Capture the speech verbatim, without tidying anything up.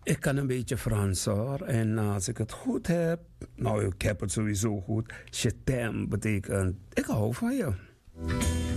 Ik kan een beetje Frans hoor. En als ik het goed heb, nou ik heb het sowieso goed. Je t'aime betekent ik hou van je.